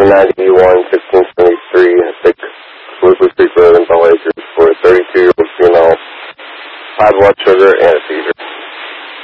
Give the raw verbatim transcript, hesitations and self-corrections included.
ninety-one, sixteen seventy-three, six Lucas Creek Road in Bell Acres for a thirty-two-year-old female, high blood sugar and a seizure.